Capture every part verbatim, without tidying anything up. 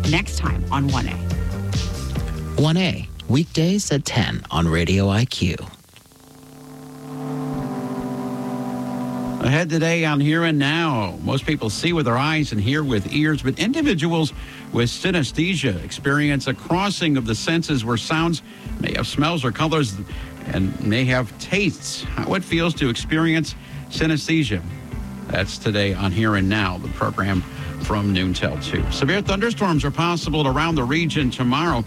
next time on one A. one A, weekdays at ten on Radio I Q. Ahead today on Here and Now. Most people see with their eyes and hear with ears, but individuals with synesthesia experience a crossing of the senses where sounds may have smells or colors and may have tastes. How it feels to experience synesthesia. That's today on Here and Now, the program from noon till two. Severe thunderstorms are possible around the region tomorrow.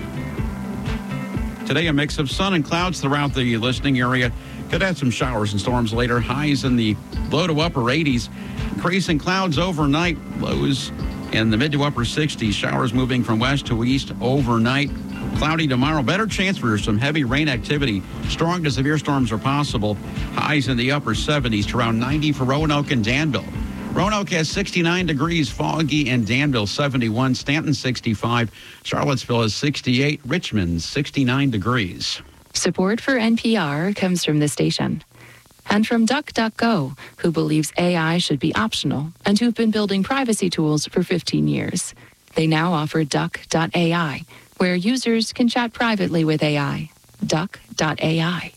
Today, a mix of sun and clouds throughout the listening area. Could have some showers and storms later. Highs in the low to upper eighties. Increasing clouds overnight. Lows in the mid to upper sixties. Showers moving from west to east overnight. Cloudy tomorrow. Better chance for some heavy rain activity. Strong to severe storms are possible. Highs in the upper seventies to around ninety for Roanoke and Danville. Roanoke has sixty-nine degrees, foggy, and Danville seventy-one, Stanton sixty-five, Charlottesville is sixty-eight, Richmond sixty-nine degrees. Support for N P R comes from the station and from DuckDuckGo, who believes A I should be optional and who've been building privacy tools for fifteen years. They now offer Duck dot A I, where users can chat privately with A I. Duck dot A I.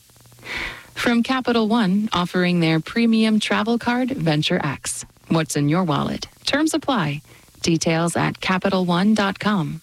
From Capital One, offering their premium travel card, Venture X. What's in your wallet? Terms apply. Details at Capital One dot com.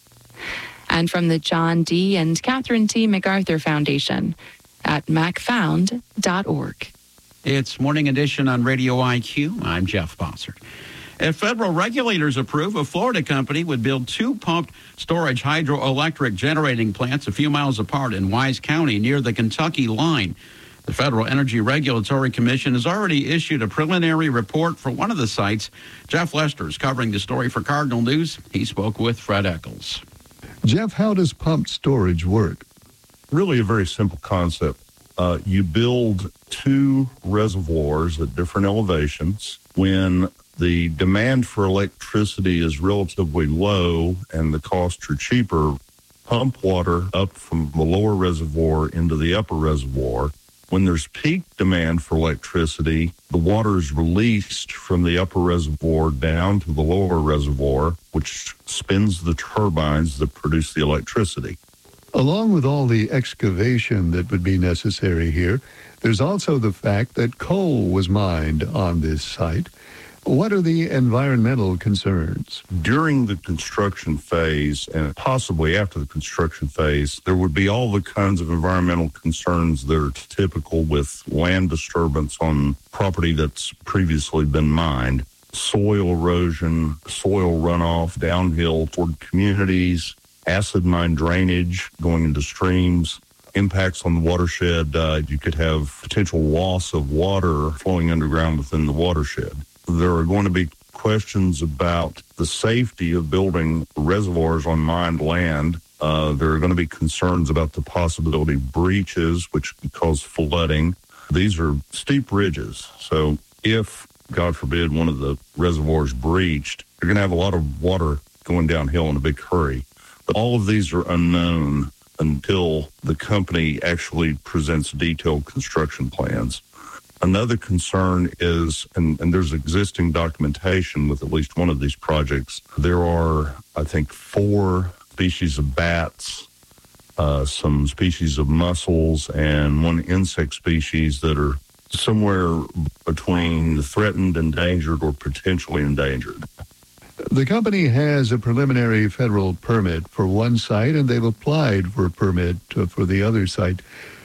And from the John D. and Catherine T. MacArthur Foundation at mac found dot org. It's Morning Edition on Radio I Q. I'm Jeff Bossert. If federal regulators approve, a Florida company would build two pumped storage hydroelectric generating plants a few miles apart in Wise County near the Kentucky line. The Federal Energy Regulatory Commission has already issued a preliminary report for one of the sites. Jeff Lester is covering the story for Cardinal News. He spoke with Fred Eccles. Jeff, how does pumped storage work? Really a very simple concept. Uh, you build two reservoirs at different elevations. When the demand for electricity is relatively low and the costs are cheaper, pump water up from the lower reservoir into the upper reservoir. When there's peak demand for electricity, the water is released from the upper reservoir down to the lower reservoir, which spins the turbines that produce the electricity. Along with all the excavation that would be necessary here, there's also the fact that coal was mined on this site. What are the environmental concerns? During the construction phase, and possibly after the construction phase, there would be all the kinds of environmental concerns that are typical with land disturbance on property that's previously been mined. Soil erosion, soil runoff downhill toward communities, acid mine drainage going into streams, impacts on the watershed. Uh, you could have potential loss of water flowing underground within the watershed. There are going to be questions about the safety of building reservoirs on mined land. Uh, there are going to be concerns about the possibility of breaches, which could cause flooding. These are steep ridges. So if, God forbid, one of the reservoirs breached, you're going to have a lot of water going downhill in a big hurry. But all of these are unknown until the company actually presents detailed construction plans. Another concern is, and, and there's existing documentation with at least one of these projects, there are, I think, four species of bats, uh, some species of mussels, and one insect species that are somewhere between threatened, endangered, or potentially endangered. The company has a preliminary federal permit for one site, and they've applied for a permit uh, for the other site.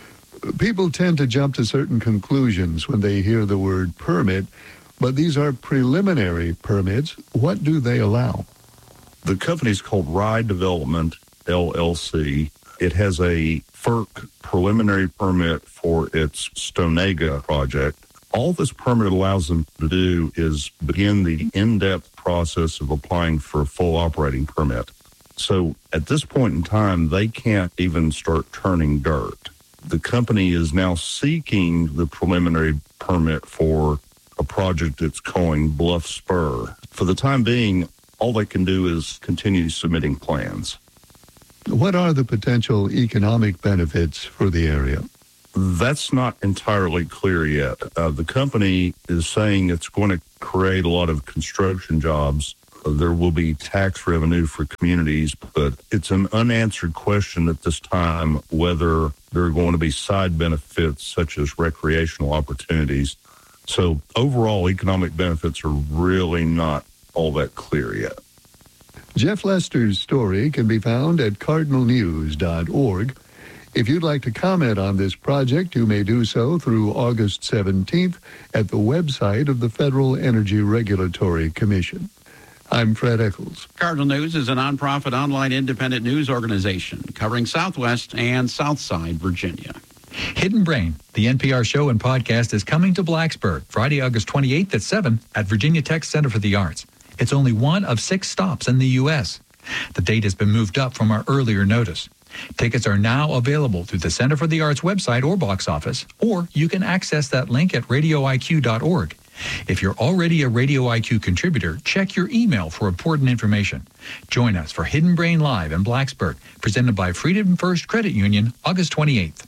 People tend to jump to certain conclusions when they hear the word permit, but these are preliminary permits. What do they allow? The company's called Rye Development, L L C. It has a F E R C preliminary permit for its Stonega project. All this permit allows them to do is begin the in-depth process of applying for a full operating permit. So at this point in time, they can't even start turning dirt. The company is now seeking the preliminary permit for a project it's calling Bluff Spur. For the time being, all they can do is continue submitting plans. What are the potential economic benefits for the area? That's not entirely clear yet. Uh, the company is saying it's going to create a lot of construction jobs there will be tax revenue for communities, but it's an unanswered question at this time whether there are going to be side benefits such as recreational opportunities. So overall, economic benefits are really not all that clear yet. Jeff Lester's story can be found at cardinal news dot org. If you'd like to comment on this project, you may do so through August seventeenth at the website of the Federal Energy Regulatory Commission. I'm Fred Eccles. Cardinal News is a nonprofit online independent news organization covering Southwest and Southside Virginia. Hidden Brain, the N P R show and podcast, is coming to Blacksburg Friday, August twenty-eighth at seven at Virginia Tech Center for the Arts. It's only one of six stops in the U S. The date has been moved up from our earlier notice. Tickets are now available through the Center for the Arts website or box office, or you can access that link at radio I Q dot org. If you're already a Radio I Q contributor, check your email for important information. Join us for Hidden Brain Live in Blacksburg, presented by Freedom First Credit Union, August twenty-eighth.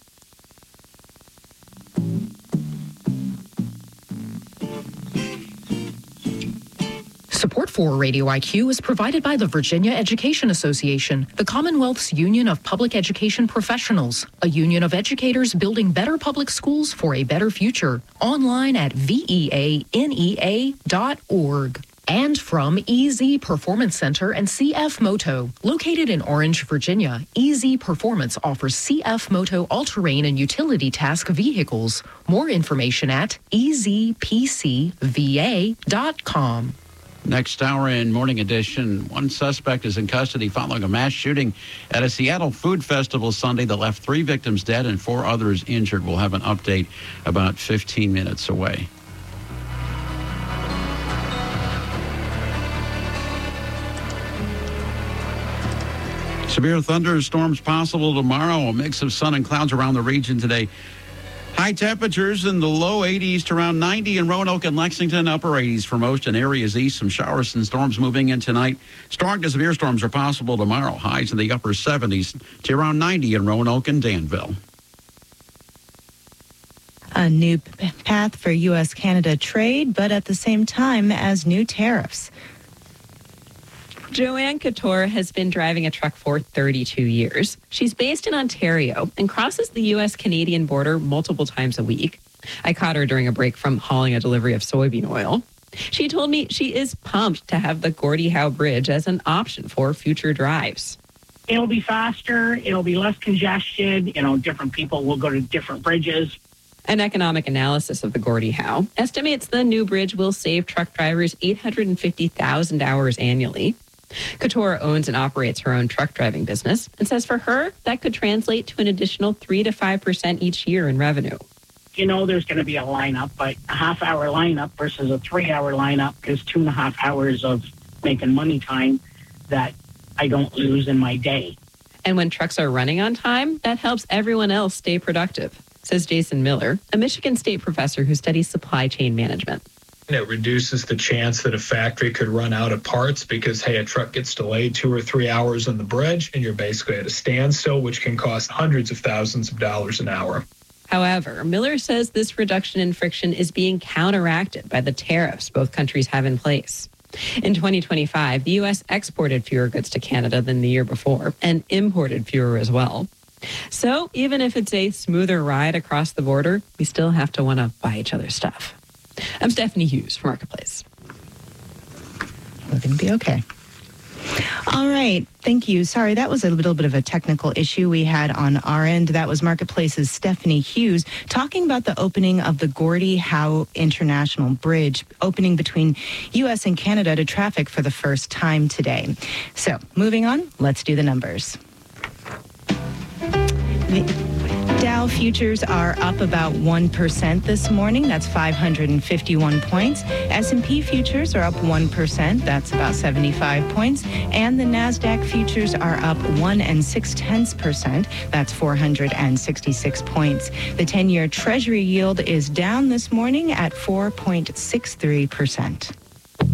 Support for Radio I Q is provided by the Virginia Education Association, the Commonwealth's Union of Public Education Professionals, a union of educators building better public schools for a better future. Online at V E A N E A dot org. And from E Z Performance Center and C F Moto. Located in Orange, Virginia, E Z Performance offers C F Moto all-terrain and utility task vehicles. More information at E Z P C V A dot com. Next hour in Morning Edition, one suspect is in custody following a mass shooting at a Seattle food festival Sunday that left three victims dead and four others injured. We'll have an update about fifteen minutes away. Severe thunderstorms possible tomorrow. A mix of sun and clouds around the region today. High temperatures in the low eighties to around ninety in Roanoke and Lexington, upper eighties for most in areas east. Some showers and storms moving in tonight. Strong to severe storms are possible tomorrow. Highs in the upper seventies to around ninety in Roanoke and Danville. A new path for U S Canada trade, but at the same time as new tariffs. Joanne Couture has been driving a truck for thirty-two years. She's based in Ontario and crosses the U S Canadian border multiple times a week. I caught her during a break from hauling a delivery of soybean oil. She told me she is pumped to have the Gordie Howe Bridge as an option for future drives. It'll be faster. It'll be less congestion. You know, different people will go to different bridges. An economic analysis of the Gordie Howe estimates the new bridge will save truck drivers eight hundred fifty thousand hours annually. Couture owns and operates her own truck driving business and says for her, that could translate to an additional three to five percent each year in revenue. You know there's going to be a lineup, but a half-hour lineup versus a three-hour lineup is two and a half hours of making money time that I don't lose in my day. And when trucks are running on time, that helps everyone else stay productive, says Jason Miller, a Michigan State professor who studies supply chain management. It reduces the chance that a factory could run out of parts because, hey, a truck gets delayed two or three hours on the bridge and you're basically at a standstill, which can cost hundreds of thousands of dollars an hour. However, Miller says this reduction in friction is being counteracted by the tariffs both countries have in place. In twenty twenty-five, the U S exported fewer goods to Canada than the year before and imported fewer as well. So even if it's a smoother ride across the border, we still have to want to buy each other's stuff. I'm Stephanie Hughes for Marketplace. We're going to be okay. All right. Thank you. Sorry, that was a little bit of a technical issue we had on our end. That was Marketplace's Stephanie Hughes talking about the opening of the Gordie Howe International Bridge, opening between U S and Canada to traffic for the first time today. So moving on, let's do the numbers. The Dow futures are up about one percent this morning. That's five hundred fifty-one points. S and P futures are up one percent. That's about seventy-five points. And the NASDAQ futures are up one and six tenths percent. That's four hundred sixty-six points. The ten-year Treasury yield is down this morning at four point six three percent.